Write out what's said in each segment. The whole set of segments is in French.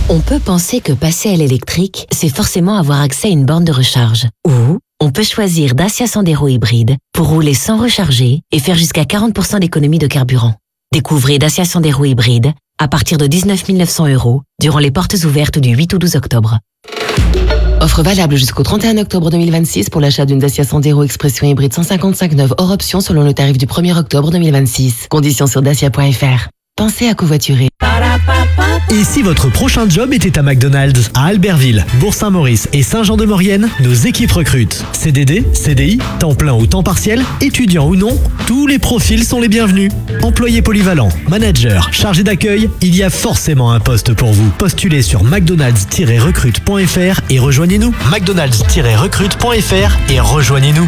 On peut penser que passer à l'électrique, c'est forcément avoir accès à une borne de recharge. Ou on peut choisir Dacia Sandero hybride pour rouler sans recharger et faire jusqu'à 40% d'économie de carburant. Découvrez Dacia Sandero hybride à partir de 19 900 € durant les portes ouvertes du 8 au 12 octobre. Offre valable jusqu'au 31 octobre 2026 pour l'achat d'une Dacia Sandero Expression hybride 155 neuve hors option selon le tarif du 1er octobre 2026. Conditions sur dacia.fr. Pensez à covoiturer. Et si votre prochain job était à McDonald's, à Albertville, Bourg-Saint-Maurice et Saint-Jean-de-Maurienne, nos équipes recrutent. CDD, CDI, temps plein ou temps partiel, étudiants ou non, tous les profils sont les bienvenus. Employés polyvalents, managers, chargés d'accueil, il y a forcément un poste pour vous. Postulez sur mcdonalds-recrute.fr et rejoignez-nous. mcdonalds-recrute.fr et rejoignez-nous.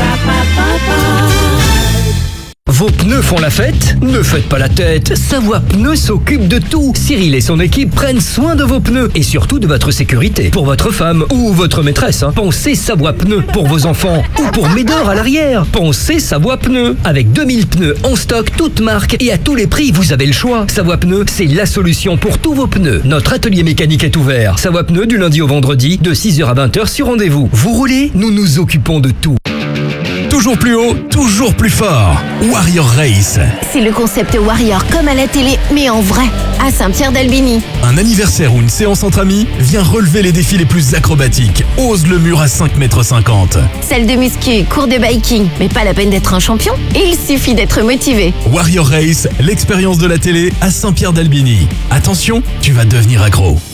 Vos pneus font la fête? Ne faites pas la tête. Savoie Pneus s'occupe de tout. Cyril et son équipe prennent soin de vos pneus et surtout de votre sécurité. Pour votre femme ou votre maîtresse, pensez Savoie Pneus. Pour vos enfants ou pour Médor à l'arrière, pensez Savoie Pneus. Avec 2000 pneus en stock, toutes marques et à tous les prix, vous avez le choix. Savoie Pneus, c'est la solution pour tous vos pneus. Notre atelier mécanique est ouvert. Savoie Pneus du lundi au vendredi de 6h à 20h sur rendez-vous. Vous roulez, nous nous occupons de tout. Toujours plus haut, toujours plus fort. Warrior Race. C'est le concept Warrior comme à la télé, mais en vrai, à Saint-Pierre-d'Albigny. Un anniversaire ou une séance entre amis, viens relever les défis les plus acrobatiques. Ose le mur à 5,50 m. Salle de muscu, cours de biking, mais pas la peine d'être un champion, il suffit d'être motivé. Warrior Race, l'expérience de la télé à Saint-Pierre-d'Albigny. Attention, tu vas devenir accro.